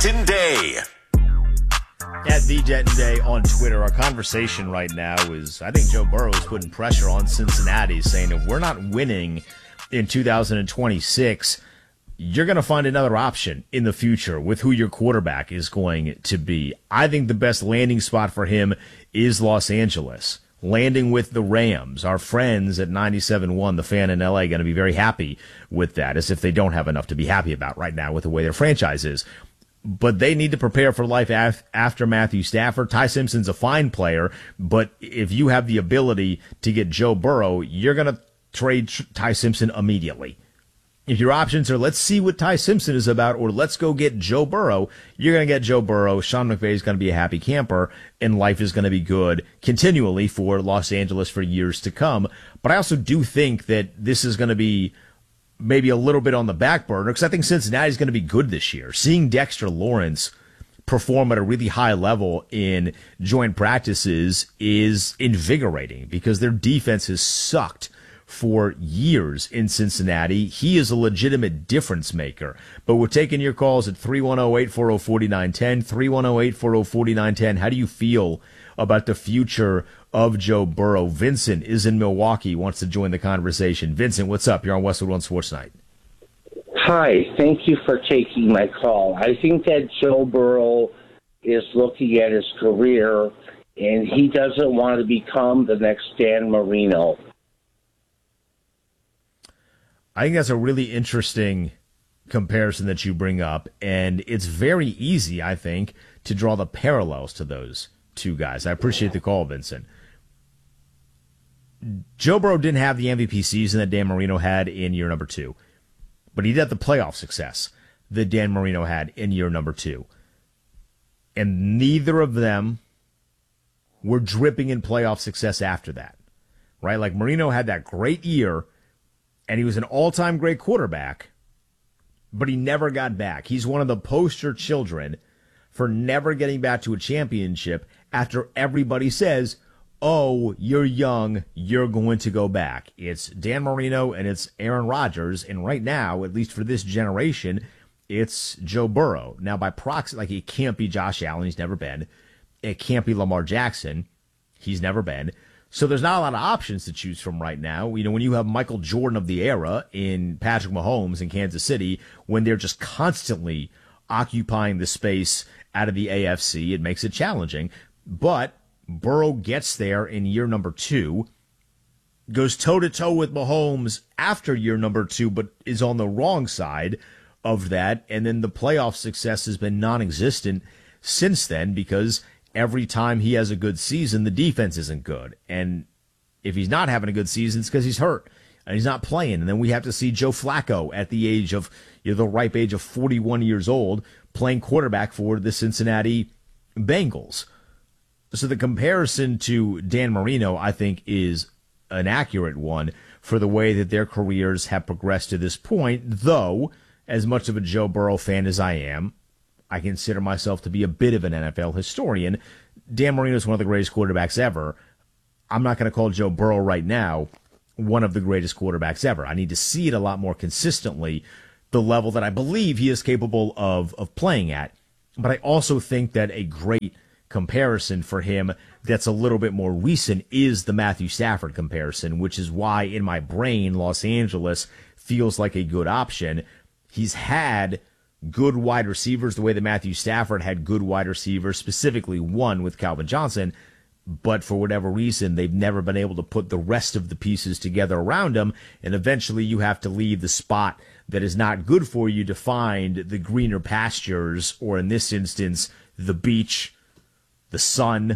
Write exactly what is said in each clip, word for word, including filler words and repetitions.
Denton Day. At the Denton Day on Twitter, our conversation right now is, I think Joe Burrow is putting pressure on Cincinnati, saying if we're not winning in two thousand twenty-six, you're going to find another option in the future with who your quarterback is going to be. I think the best landing spot for him is Los Angeles. Landing with the Rams. Our friends at ninety-seven point one, the Fan in L A, going to be very happy with that, as if they don't have enough to be happy about right now with the way their franchise is. But they need to prepare for life af- after Matthew Stafford. Ty Simpson's a fine player, but if you have the ability to get Joe Burrow, you're going to trade Ty Simpson immediately. If your options are, let's see what Ty Simpson is about, or let's go get Joe Burrow, you're going to get Joe Burrow. Sean McVay is going to be a happy camper, and life is going to be good continually for Los Angeles for years to come. But I also do think that this is going to be maybe a little bit on the back burner, because I think Cincinnati's going to be good this year. Seeing Dexter Lawrence perform at a really high level in joint practices is invigorating, because their defense has sucked for years in Cincinnati. He is a legitimate difference maker. But we're taking your calls at three one zero, eight four zero, four nine one zero, three one zero, eight four zero, four nine one zero. How do you feel about the future of Joe Burrow? Vincent is in Milwaukee, wants to join the conversation. Vincent, what's up? You're on Westwood One Sports Night. Hi, thank you for taking my call. I think that Joe Burrow is looking at his career, and he doesn't want to become the next Dan Marino. I think that's a really interesting comparison that you bring up, and it's very easy, I think, to draw the parallels to those two guys. I appreciate the call, Vincent. Joe Burrow didn't have the M V P season that Dan Marino had in year number two, but he did have the playoff success that Dan Marino had in year number two. And neither of them were dripping in playoff success after that, right? Like, Marino had that great year, and he was an all-time great quarterback, but he never got back. He's one of the poster children for never getting back to a championship after everybody says, oh, you're young, you're going to go back. It's Dan Marino and it's Aaron Rodgers, and right now, at least for this generation, it's Joe Burrow. Now, by proxy, like, it can't be Josh Allen, he's never been. It can't be Lamar Jackson, he's never been. So there's not a lot of options to choose from right now. You know, when you have Michael Jordan of the era in Patrick Mahomes in Kansas City, when they're just constantly occupying the space out of the A F C, it makes it challenging. But Burrow gets there in year number two, goes toe-to-toe with Mahomes after year number two, but is on the wrong side of that. And then the playoff success has been non-existent since then, because every time he has a good season, the defense isn't good. And if he's not having a good season, it's because he's hurt and he's not playing. And then we have to see Joe Flacco at the age of, you know, the ripe age of forty-one years old, playing quarterback for the Cincinnati Bengals. So the comparison to Dan Marino, I think, is an accurate one for the way that their careers have progressed to this point, though, as much of a Joe Burrow fan as I am, I consider myself to be a bit of an N F L historian. Dan Marino is one of the greatest quarterbacks ever. I'm not going to call Joe Burrow right now one of the greatest quarterbacks ever. I need to see it a lot more consistently, the level that I believe he is capable of, of playing at. But I also think that a great comparison for him that's a little bit more recent is the Matthew Stafford comparison, which is why in my brain Los Angeles feels like a good option. He's had good wide receivers the way that Matthew Stafford had good wide receivers, specifically one with Calvin Johnson, but for whatever reason, they've never been able to put the rest of the pieces together around him, and eventually you have to leave the spot that is not good for you to find the greener pastures, or in this instance, the beach, the sun,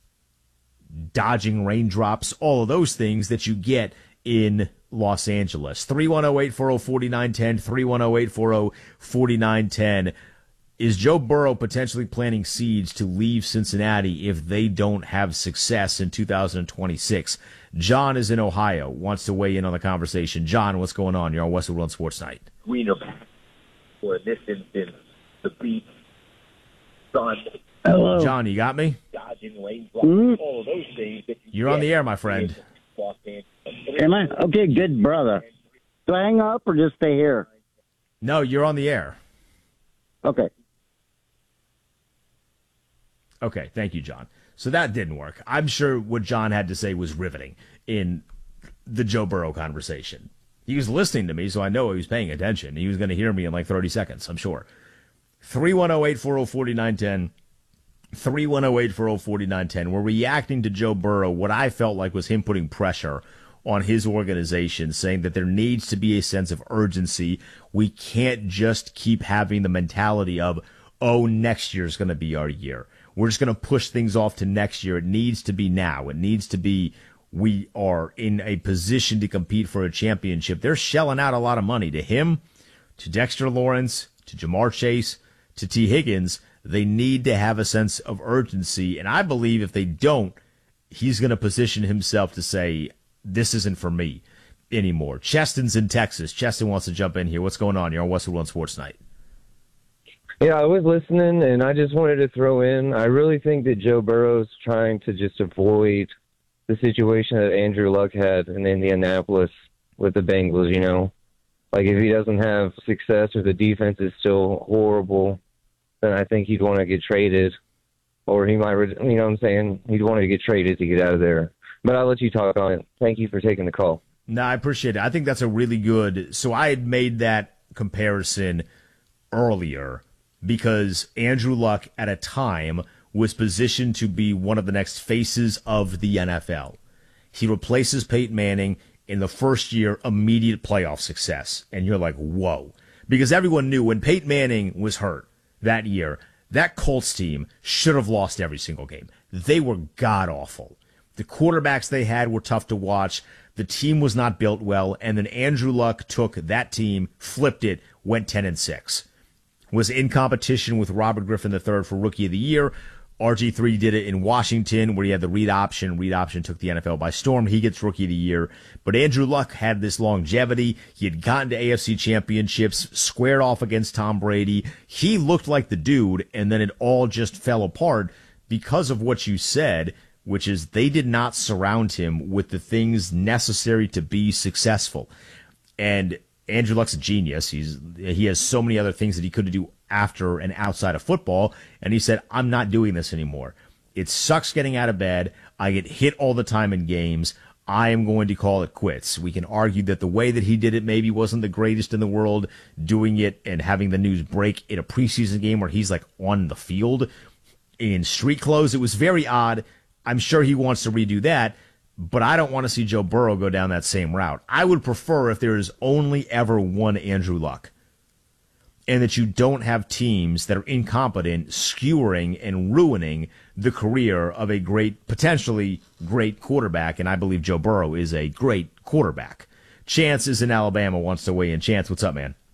dodging raindrops, all of those things that you get in Los Angeles. three one zero, eight four zero, four nine one zero, three one zero, eight four zero, four nine one zero. Is Joe Burrow potentially planting seeds to leave Cincinnati if they don't have success in two thousand twenty-six? John is in Ohio, wants to weigh in on the conversation. John, what's going on? You're on Westwood One Sports Night. Greener, or in this instance, the beach, sun. Hello. John, you got me? Dodging raindrops, Mm-hmm. all of those things that you You're on get the air, my friend. in Los Angeles. Am I? Okay, good, brother. Do I hang up or just stay here? No, you're on the air. Okay. Okay, thank you, John. So that didn't work. I'm sure what John had to say was riveting in the Joe Burrow conversation. He was listening to me, so I know he was paying attention. He was going to hear me in like thirty seconds, I'm sure. three one zero, eight four zero, four nine one zero. three one zero, eight four zero, four nine one zero. We're reacting to Joe Burrow, what I felt like was him putting pressure on his organization, saying that there needs to be a sense of urgency. We can't just keep having the mentality of, oh, next year's going to be our year. We're just going to push things off to next year. It needs to be now. It needs to be we are in a position to compete for a championship. They're shelling out a lot of money to him, to Dexter Lawrence, to Jamar Chase, to T. Higgins. They need to have a sense of urgency, and I believe if they don't, he's going to position himself to say, this isn't for me anymore. Cheston's in Texas. Cheston wants to jump in here. What's going on? You're on Westwood One Sports Night. Yeah, I was listening, and I just wanted to throw in, I really think that Joe Burrow's trying to just avoid the situation that Andrew Luck had in Indianapolis with the Bengals, you know. Like, if he doesn't have success or the defense is still horrible, then I think he'd want to get traded. Or he might, you know what I'm saying? He'd want to get traded to get out of there. But I'll let you talk on it. Thank you for taking the call. No, I appreciate it. I think that's a really good. So I had made that comparison earlier because Andrew Luck at a time was positioned to be one of the next faces of the N F L. He replaces Peyton Manning in the first year, immediate playoff success. And you're like, whoa. Because everyone knew when Peyton Manning was hurt that year, that Colts team should have lost every single game. They were god-awful. The quarterbacks they had were tough to watch. The team was not built well. And then Andrew Luck took that team, flipped it, went ten and six. Was in competition with Robert Griffin the third for Rookie of the Year. R G three did it in Washington where he had the read option. Read option took the N F L by storm. He gets Rookie of the Year. But Andrew Luck had this longevity. He had gotten to A F C championships, squared off against Tom Brady. He looked like the dude, and then it all just fell apart because of what you said, which is they did not surround him with the things necessary to be successful. And Andrew Luck's a genius. He's he has so many other things that he could do after and outside of football, and he said, I'm not doing this anymore. It sucks getting out of bed. I get hit all the time in games. I am going to call it quits. We can argue that the way that he did it maybe wasn't the greatest in the world, doing it and having the news break in a preseason game where he's like on the field in street clothes. It was very odd. I'm sure he wants to redo that, but I don't want to see Joe Burrow go down that same route. I would prefer if there is only ever one Andrew Luck, and that you don't have teams that are incompetent skewering and ruining the career of a great, potentially great quarterback, and I believe Joe Burrow is a great quarterback. Chance is in Alabama, wants to weigh in. Chance, what's up, man?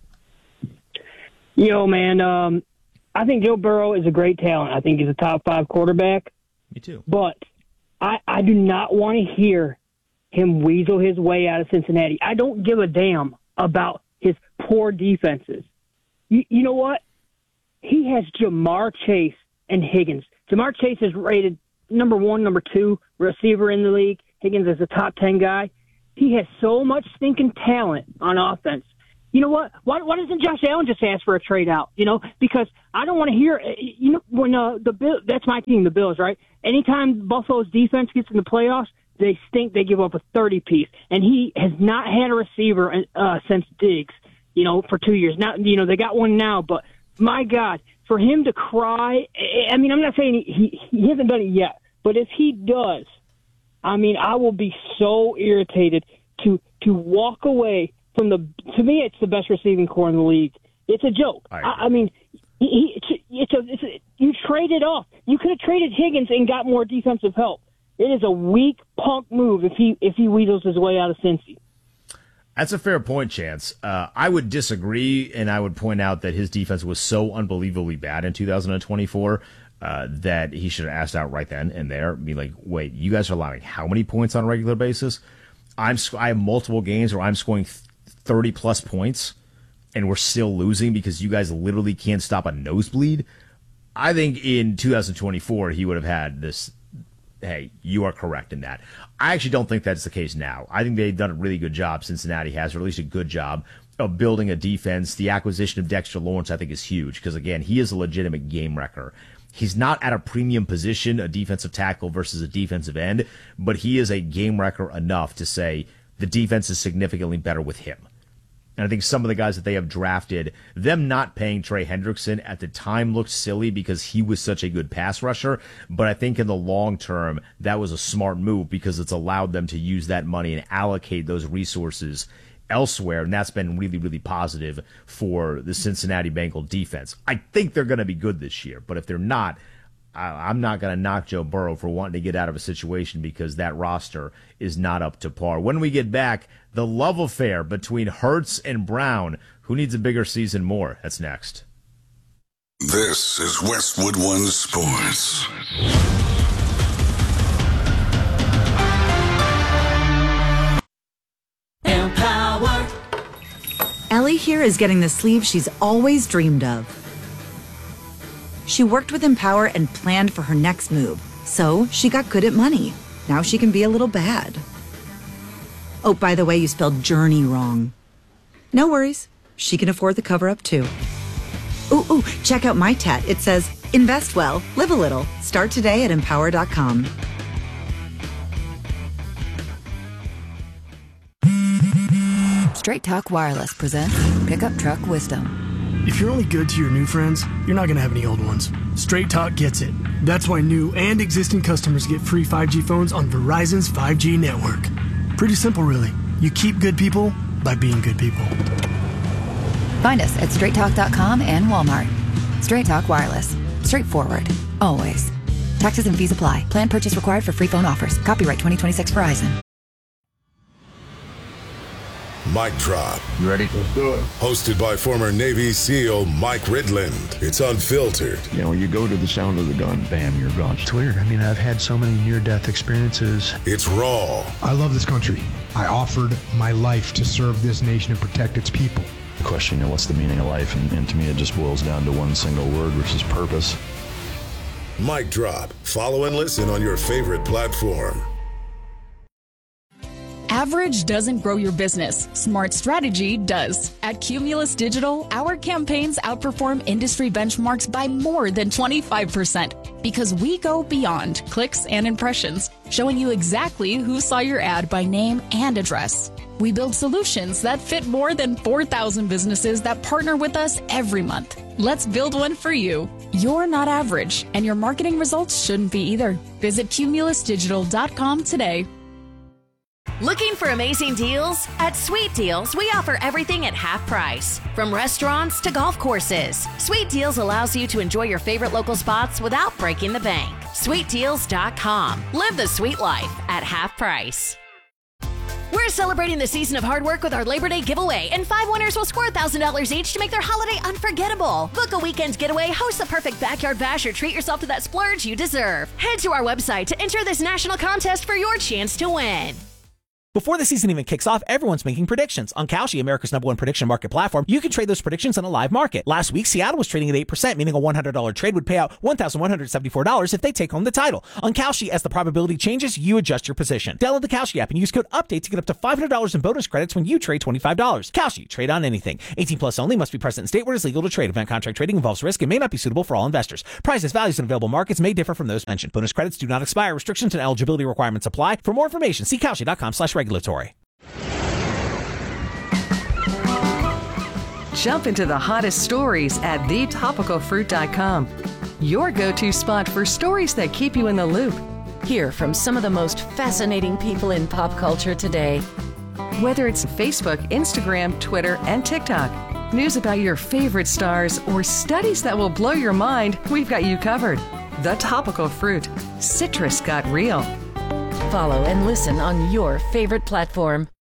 Yo, man, um, I think Joe Burrow is a great talent. I think he's a top five quarterback. Me too. But I, I do not want to hear him weasel his way out of Cincinnati. I don't give a damn about his poor defenses. You, you know what? He has Jamar Chase and Higgins. Jamar Chase is rated number one, number two receiver in the league. Higgins is a top ten guy. He has so much stinking talent on offense. You know what? Why, why doesn't Josh Allen just ask for a trade out? You know, because I don't want to hear. You know, when uh, the Bill, that's my team, the Bills, right? Anytime Buffalo's defense gets in the playoffs, they stink. They give up a thirty piece, and he has not had a receiver uh, since Diggs. You know, for two years. Now, you know, they got one now, but my God, for him to cry, I mean, I'm not saying he, he, he hasn't done it yet, but if he does, I mean, I will be so irritated to to walk away from the, to me, it's the best receiving core in the league. It's a joke. I, I, I mean, he, it's, it's, a, it's a, you traded off. You could have traded Higgins and got more defensive help. It is a weak punk move if he if he weasels his way out of Cincy. That's a fair point, Chance. Uh, I would disagree, and I would point out that his defense was so unbelievably bad in two thousand twenty-four uh, that he should have asked out right then and there. Be like, wait, you guys are allowing how many points on a regular basis? I'm I have multiple games where I'm scoring thirty plus points, and we're still losing because you guys literally can't stop a nosebleed. I think in two thousand twenty-four he would have had this. Hey, you are correct in that. I actually don't think that's the case now. I think they've done a really good job, Cincinnati has, or at least a good job, of building a defense. The acquisition of Dexter Lawrence, I think, is huge because, again, he is a legitimate game wrecker. He's not at a premium position, a defensive tackle versus a defensive end, but he is a game wrecker enough to say the defense is significantly better with him. And I think some of the guys that they have drafted, them not paying Trey Hendrickson at the time looked silly because he was such a good pass rusher. But I think in the long term, that was a smart move because it's allowed them to use that money and allocate those resources elsewhere. And that's been really, really positive for the Cincinnati Bengal defense. I think they're going to be good this year. But if they're not, I'm not going to knock Joe Burrow for wanting to get out of a situation because that roster is not up to par. When we get back, the love affair between Hurts and Brown. Who needs a bigger season more? That's next. This is Westwood One Sports. Empower. Ellie here is getting the sleeve she's always dreamed of. She worked with Empower and planned for her next move, so she got good at money. Now she can be a little bad. Oh, by the way, you spelled journey wrong. No worries. She can afford the cover-up, too. Ooh, ooh, check out my tat. It says, invest well, live a little. Start today at empower dot com. Straight Talk Wireless presents Pickup Truck Wisdom. If you're only good to your new friends, you're not going to have any old ones. Straight Talk gets it. That's why new and existing customers get free five G phones on Verizon's five G network. Pretty simple, really. You keep good people by being good people. Find us at straight talk dot com and Walmart. Straight Talk Wireless. Straightforward. Always. Taxes and fees apply. Plan purchase required for free phone offers. Copyright twenty twenty-six Verizon. Mic Drop. You ready? Let's do it. Hosted by former Navy SEAL Mike Ridland. It's unfiltered. You know, you go to the sound of the gun, bam, you're gone. It's weird. I mean, I've had so many near-death experiences. It's raw. I love this country. I offered my life to serve this nation and protect its people. The question, you know, what's the meaning of life? And, and to me, it just boils down to one single word, which is purpose. Mic Drop. Follow and listen on your favorite platform. Average doesn't grow your business. Smart strategy does. At Cumulus Digital, our campaigns outperform industry benchmarks by more than twenty-five percent because we go beyond clicks and impressions, showing you exactly who saw your ad by name and address. We build solutions that fit more than four thousand businesses that partner with us every month. Let's build one for you. You're not average, and your marketing results shouldn't be either. Visit cumulus digital dot com today. Looking for amazing deals? At Sweet Deals, we offer everything at half price. From restaurants to golf courses, Sweet Deals allows you to enjoy your favorite local spots without breaking the bank. sweet deals dot com. Live the sweet life at half price. We're celebrating the season of hard work with our Labor Day giveaway, and five winners will score one thousand dollars each to make their holiday unforgettable. Book a weekend getaway, host the perfect backyard bash, or treat yourself to that splurge you deserve. Head to our website to enter this national contest for your chance to win. Before the season even kicks off, everyone's making predictions. On Kalshi, America's number one prediction market platform, you can trade those predictions in a live market. Last week, Seattle was trading at eight percent, meaning a one hundred dollars trade would pay out one thousand one hundred seventy-four dollars if they take home the title. On Kalshi, as the probability changes, you adjust your position. Download the Kalshi app and use code UPDATE to get up to five hundred dollars in bonus credits when you trade twenty-five dollars. Kalshi, trade on anything. eighteen plus only, must be present in state where it is legal to trade. Event contract trading involves risk and may not be suitable for all investors. Prices, values, and available markets may differ from those mentioned. Bonus credits do not expire. Restrictions and eligibility requirements apply. For more information, see kalshi dot com slash regulatory. Jump into the hottest stories at the topical fruit dot com. Your go-to spot for stories that keep you in the loop. Hear from some of the most fascinating people in pop culture today. Whether it's Facebook, Instagram, Twitter, and TikTok, news about your favorite stars, or studies that will blow your mind, we've got you covered. The Topical Fruit. Citrus got real. Follow and listen on your favorite platform.